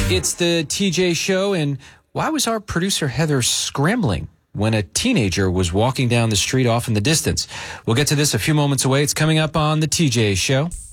It's the TJ Show, and why was our producer Heather scrambling when a teenager was walking down the street off in the distance? We'll get to this a few moments away. It's coming up on the TJ Show.